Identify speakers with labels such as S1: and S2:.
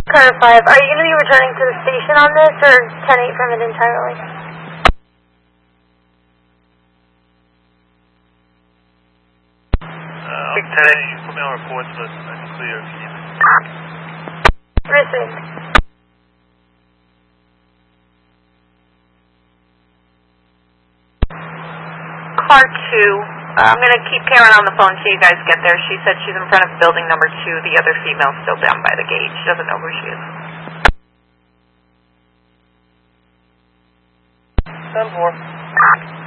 S1: Car 5, are you going to be returning to the station on this, or 10-8 from it entirely?
S2: Big 10-8, you put me on reports, but that's clear.
S1: Received.
S3: Car 2. I'm going to keep Karen on the phone until you guys get there. She said she's in front of building number 2. The other female's still down by the gate. She doesn't know who she is.
S2: 10-4.